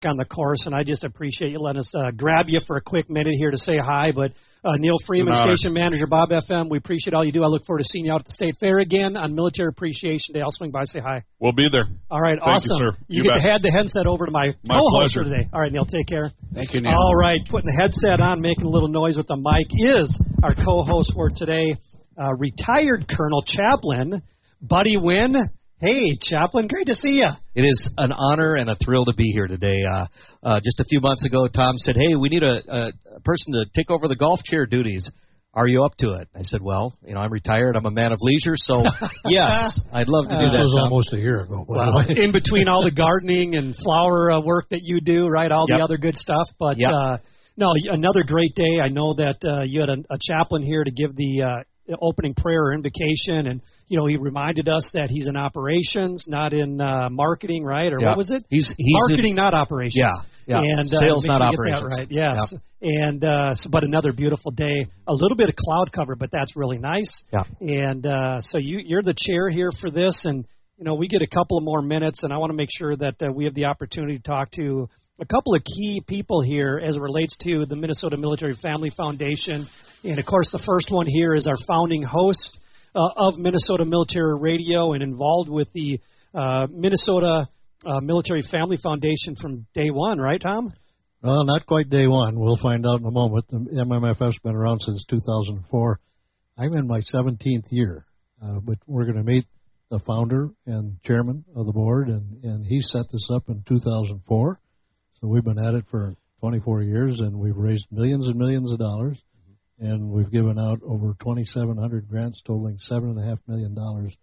back on the course, and I just appreciate you letting us grab you for a quick minute here to say hi. But Neil Freeman, Station Manager, Bob FM, we appreciate all you do. I look forward to seeing you out at the State Fair again on Military Appreciation Day. I'll swing by, say hi. We'll be there. All right, Thank awesome. You, sir. You get to hand the headset over to my co-host for today. All right, Neil, take care. Thank you, Neil. All right, putting the headset on, making a little noise with the mic is our co-host for today, retired Colonel Chaplain, Buddy Wynn. Hey, Chaplain, great to see you. It is an honor and a thrill to be here today. Just a few months ago, Tom said, hey, we need a person to take over the golf chair duties. Are you up to it? I said, well, I'm retired. I'm a man of leisure, so yes, I'd love to do that. That was Tom. almost a year ago. Well, in between all the gardening and flower work that you do, right, all the other good stuff. But, no, another great day. I know that you had a chaplain here to give the opening prayer or invocation, and he reminded us that he's in operations, not in marketing, right? Or what was it? He's marketing, not operations. Yeah. And sales, not get operations. That right. Yes. Yeah. And but another beautiful day. A little bit of cloud cover, but that's really nice. Yeah. And so you're the chair here for this, and we get a couple of more minutes, and I want to make sure that we have the opportunity to talk to a couple of key people here as it relates to the Minnesota Military Family Foundation. And, of course, the first one here is our founding host of Minnesota Military Radio and involved with the Minnesota Military Family Foundation from day one, right, Tom? Well, not quite day one. We'll find out in a moment. The MMFF's been around since 2004. I'm in my 17th year, but we're going to meet the founder and chairman of the board, and he set this up in 2004. So we've been at it for 24 years, and we've raised millions and millions of dollars. And we've given out over 2,700 grants totaling $7.5 million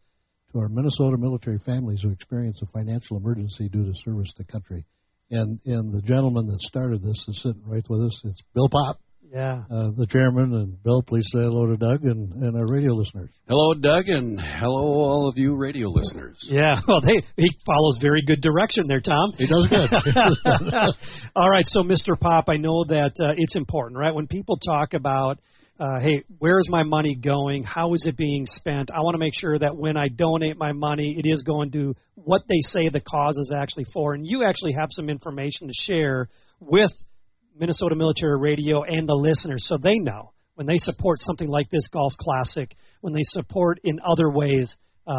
to our Minnesota military families who experience a financial emergency due to service to the country. And the gentleman that started this is sitting right with us. It's Bill Popp, the chairman. And Bill, please say hello to Doug and our radio listeners. Hello, Doug, and hello, all of you radio listeners. Yeah, well, he follows very good direction there, Tom. He does good. All right, so Mr. Popp, I know that it's important, right? When people talk about, hey, where's my money going? How is it being spent? I want to make sure that when I donate my money, it is going to what they say the cause is actually for. And you actually have some information to share with Minnesota Military Radio and the listeners so they know when they support something like this Golf Classic, when they support in other ways,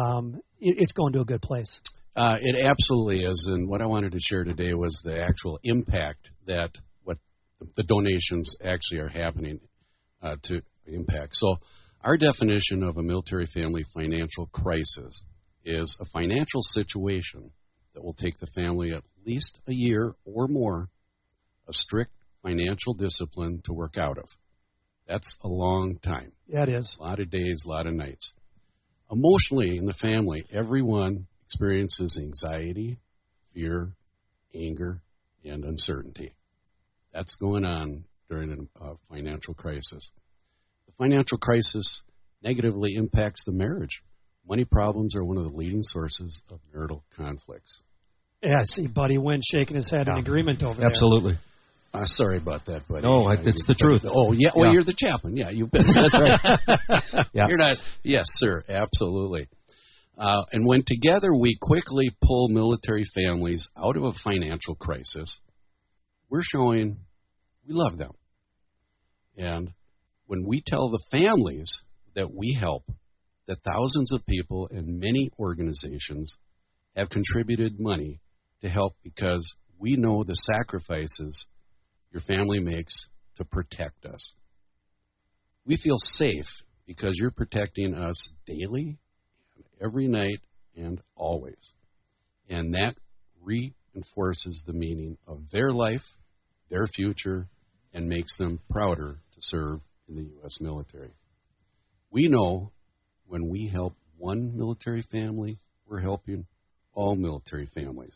it's going to a good place. It absolutely is, and what I wanted to share today was the actual impact that what the donations actually are happening to impact. So our definition of a military family financial crisis is a financial situation that will take the family at least a year or more of strict financial discipline to work out of. That's a long time. Yeah, it is. A lot of days, a lot of nights. Emotionally, in the family, everyone experiences anxiety, fear, anger, and uncertainty. That's going on during a financial crisis. The financial crisis negatively impacts the marriage. Money problems are one of the leading sources of marital conflicts. Yeah, I see Buddy Wynn shaking his head in agreement over there. Absolutely. Sorry about that, buddy. No, it's the truth. Oh, yeah. Well, you're the chaplain. Yeah, you've been. That's right. Yeah. You're not. Yes, sir. Absolutely. And when together we quickly pull military families out of a financial crisis, we're showing we love them. And when we tell the families that we help, that thousands of people and many organizations have contributed money to help because we know the sacrifices your family makes to protect us. We feel safe because you're protecting us daily, every night, and always. And that reinforces the meaning of their life, their future, and makes them prouder to serve in the U.S. military. We know when we help one military family, we're helping all military families.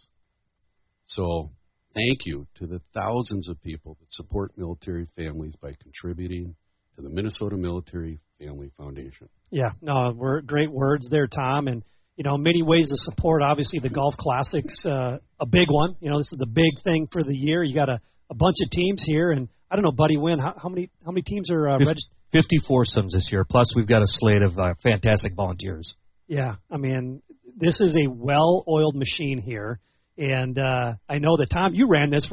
So thank you to the thousands of people that support military families by contributing to the Minnesota Military Family Foundation. Yeah, no, great words there, Tom. And, many ways to support. Obviously, the Golf Classic's a big one. This is the big thing for the year. You got a bunch of teams here. And I don't know, Buddy Wynn, how many teams are registered? 50 foursomes this year. Plus, we've got a slate of fantastic volunteers. Yeah, I mean, this is a well-oiled machine here. And I know that, Tom, you ran this for